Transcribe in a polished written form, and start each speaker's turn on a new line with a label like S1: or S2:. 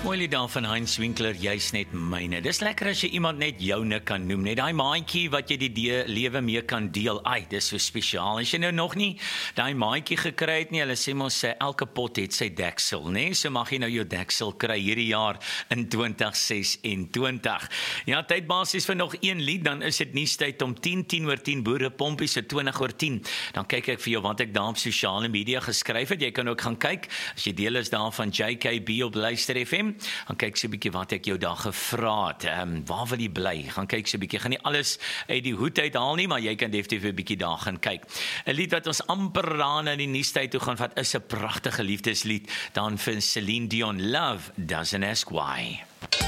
S1: mooi lied daar van Heinz Winkler, jy's net myne. Dis lekker as jy iemand net joune kan noem, net daai maatjie wat jy die lewe mee kan deel. Ai, dis so spesiaal. As jy nou nog nie daai maatjie gekry het nie, hulle sê mos elke pot het sy deksel, né? So mag jy nou jou deksel kry hierdie jaar in 2026. Ja, tyd basies vir nog een lied, dan is dit nuustyd om 10:10 boere pompies so 20:10. Dan kyk ek vir jou wat ek daar op sosiale media geskryf het. Jy kan ook gaan kyk as jy deel is daar van JKB op Luister FM. Gaan kyk so 'n bietjie wat ek jou daar gevra het. Waar wil jy bly? Gaan kyk so 'n bietjie. Gaan nie alles uit die hoed uithaal nie, maar jy kan definitief 'n bietjie daar gaan kyk. 'n Lied wat ons amper aan in die nuustyd toe gaan vat is 'n pragtige liefdeslied dan vir Celine Dion, Love Doesn't Ask Why.